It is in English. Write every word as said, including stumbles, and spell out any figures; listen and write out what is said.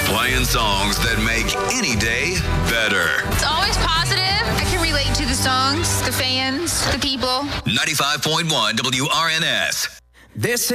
Playing songs that make any day better. It's always positive. I can relate to the songs, the fans, the people. ninety-five point one W R N S. This